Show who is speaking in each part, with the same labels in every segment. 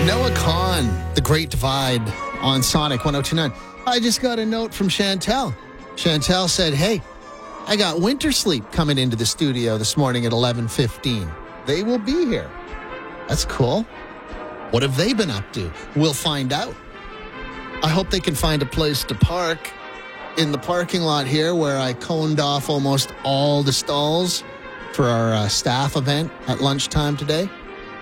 Speaker 1: Noah Kahn, The Great Divide on Sonic 102.9. I just got a note from Chantel. Chantel said, hey, I got winter sleep coming into the studio this morning at 11:15. They will be here. That's cool. What have they been up to? We'll find out. I hope they can find a place to park in the parking lot here where I coned off almost all the stalls for our staff event at lunchtime today.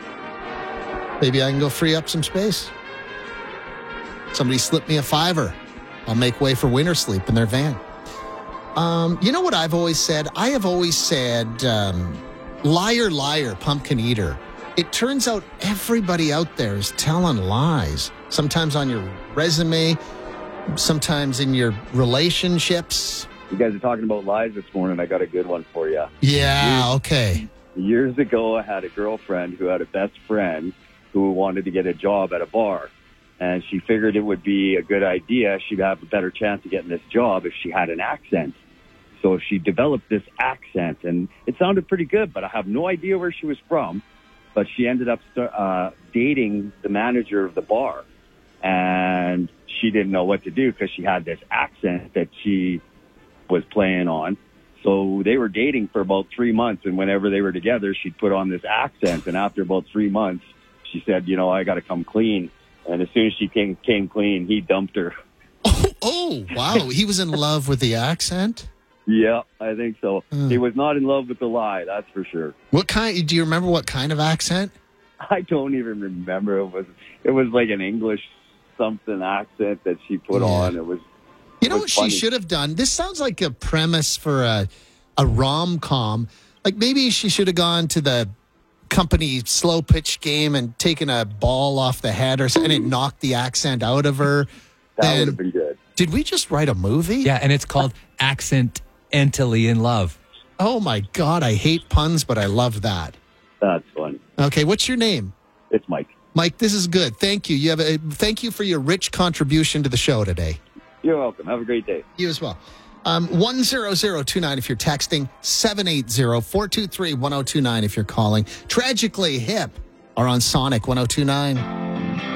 Speaker 1: Maybe I can go free up some space. Somebody slip me a $5. I'll make way for winter sleep in their van. You know what I've always said? I have always said, liar, liar, pumpkin eater. It turns out everybody out there is telling lies. Sometimes on your resume, sometimes in your relationships.
Speaker 2: You guys are talking about lies this morning. I got a good one for you.
Speaker 1: Yeah, okay.
Speaker 2: Years ago, I had a girlfriend who had a best friend who wanted to get a job at a bar. And she figured it would be a good idea. She'd have a better chance of getting this job if she had an accent. So she developed this accent, and it sounded pretty good, but I have no idea where she was from. But she ended up dating the manager of the bar, and she didn't know what to do because she had this accent that she was playing on. So they were dating for about 3 months, and whenever they were together, she'd put on this accent. And after about 3 months, she said, you know, I got to come clean. And as soon as she came clean, he dumped her.
Speaker 1: Oh, wow. He was in love with the accent?
Speaker 2: Yeah, I think so. He was not in love with the lie, that's for sure.
Speaker 1: What kind? Do you remember what kind of accent?
Speaker 2: I don't even remember. It was like an English something accent that she put on. It was.
Speaker 1: You know what funny. She should have done? This sounds like a premise for a rom-com. Like maybe she should have gone to the company slow pitch game and taken a ball off the head or something and it knocked the accent out of her.
Speaker 2: That would have been good.
Speaker 1: Did we just write a movie?
Speaker 3: Yeah, and it's called Accidentally in Love.
Speaker 1: Oh my God, I hate puns, but I love that.
Speaker 2: That's funny.
Speaker 1: Okay, what's your name?
Speaker 2: It's Mike.
Speaker 1: Mike, this is good. Thank you. Thank you for your rich contribution to the show today.
Speaker 2: You're welcome. Have a great day.
Speaker 1: You as well. 10029 if you're texting, 780-423-1029 if you're calling. Tragically Hip are on Sonic 102.9.